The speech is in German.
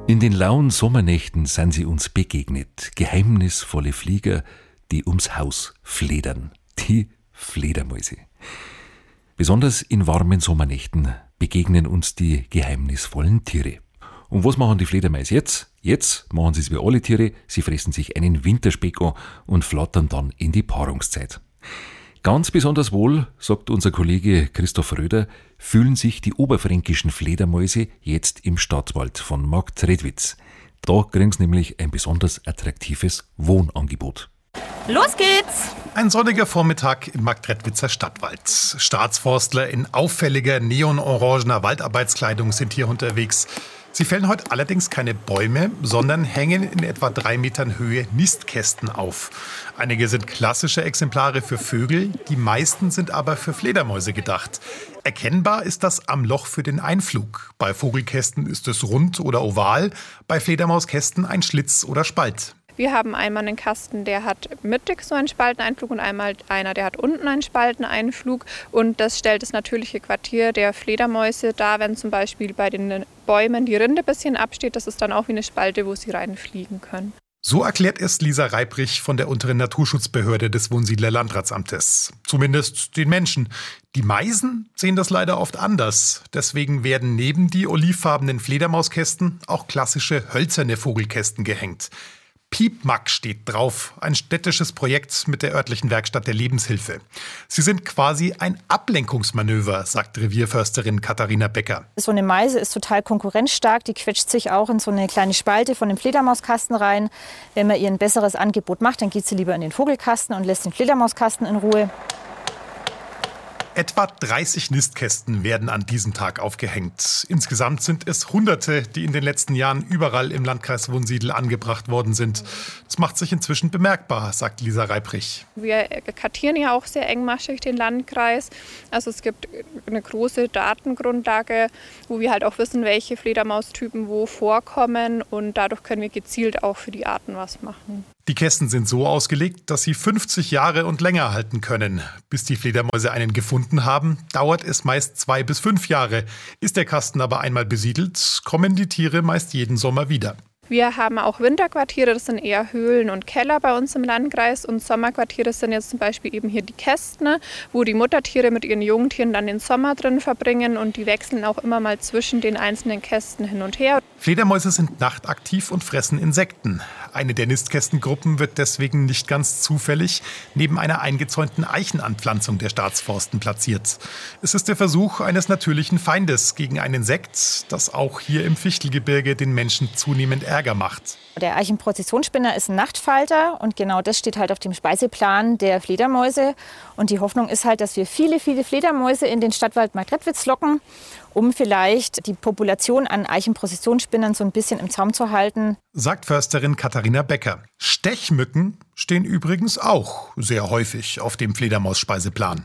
In den lauen Sommernächten sind sie uns begegnet, geheimnisvolle Flieger, die ums Haus fledern, die Fledermäuse. Besonders in warmen Sommernächten begegnen uns die geheimnisvollen Tiere. Und was machen die Fledermäuse jetzt? Jetzt machen sie es wie alle Tiere, sie fressen sich einen Winterspeck an und flattern dann in die Paarungszeit. Ganz besonders wohl, sagt unser Kollege Christoph Röder, fühlen sich die oberfränkischen Fledermäuse jetzt im Stadtwald von Marktredwitz. Da kriegen sie nämlich ein besonders attraktives Wohnangebot. Los geht's! Ein sonniger Vormittag im Marktredwitzer Stadtwald. Staatsforstler in auffälliger neonorangener Waldarbeitskleidung sind hier unterwegs. Sie fällen heute allerdings keine Bäume, sondern hängen in etwa 3 Metern Höhe Nistkästen auf. Einige sind klassische Exemplare für Vögel, die meisten sind aber für Fledermäuse gedacht. Erkennbar ist das am Loch für den Einflug. Bei Vogelkästen ist es rund oder oval, bei Fledermauskästen ein Schlitz oder Spalt. Wir haben einmal einen Kasten, der hat mittig so einen Spalteneinflug und einmal einer, der hat unten einen Spalteneinflug. Und das stellt das natürliche Quartier der Fledermäuse dar, wenn zum Beispiel bei den Bäumen die Rinde ein bisschen absteht. Das ist dann auch wie eine Spalte, wo sie reinfliegen können. So erklärt es Lisa Reibrich von der unteren Naturschutzbehörde des Wohnsiedler Landratsamtes. Zumindest den Menschen. Die Meisen sehen das leider oft anders. Deswegen werden neben die olivfarbenen Fledermauskästen auch klassische hölzerne Vogelkästen gehängt. Piepmack steht drauf, ein städtisches Projekt mit der örtlichen Werkstatt der Lebenshilfe. Sie sind quasi ein Ablenkungsmanöver, sagt Revierförsterin Katharina Becker. So eine Meise ist total konkurrenzstark, die quetscht sich auch in so eine kleine Spalte von dem Fledermauskasten rein. Wenn man ihr ein besseres Angebot macht, dann geht sie lieber in den Vogelkasten und lässt den Fledermauskasten in Ruhe. Etwa 30 Nistkästen werden an diesem Tag aufgehängt. Insgesamt sind es Hunderte, die in den letzten Jahren überall im Landkreis Wunsiedel angebracht worden sind. Das macht sich inzwischen bemerkbar, sagt Lisa Reibrich. Wir kartieren ja auch sehr engmaschig den Landkreis. Also es gibt eine große Datengrundlage, wo wir halt auch wissen, welche Fledermaustypen wo vorkommen. Und dadurch können wir gezielt auch für die Arten was machen. Die Kästen sind so ausgelegt, dass sie 50 Jahre und länger halten können. Bis die Fledermäuse einen gefunden haben, dauert es meist 2 bis 5 Jahre. Ist der Kasten aber einmal besiedelt, kommen die Tiere meist jeden Sommer wieder. Wir haben auch Winterquartiere, das sind eher Höhlen und Keller bei uns im Landkreis. Und Sommerquartiere sind jetzt zum Beispiel eben hier die Kästen, wo die Muttertiere mit ihren Jungtieren dann den Sommer drin verbringen. Und die wechseln auch immer mal zwischen den einzelnen Kästen hin und her. Fledermäuse sind nachtaktiv und fressen Insekten. Eine der Nistkästengruppen wird deswegen nicht ganz zufällig neben einer eingezäunten Eichenanpflanzung der Staatsforsten platziert. Es ist der Versuch eines natürlichen Feindes gegen ein Insekt, das auch hier im Fichtelgebirge den Menschen zunehmend Ärger macht. Der Eichenprozessionsspinner ist ein Nachtfalter und genau das steht halt auf dem Speiseplan der Fledermäuse. Und die Hoffnung ist halt, dass wir viele, viele Fledermäuse in den Stadtwald Marktredwitz locken, um vielleicht die Population an Eichenprozessionsspinnern so ein bisschen im Zaum zu halten. Sagt Försterin Katharina Becker. Stechmücken stehen übrigens auch sehr häufig auf dem Fledermausspeiseplan.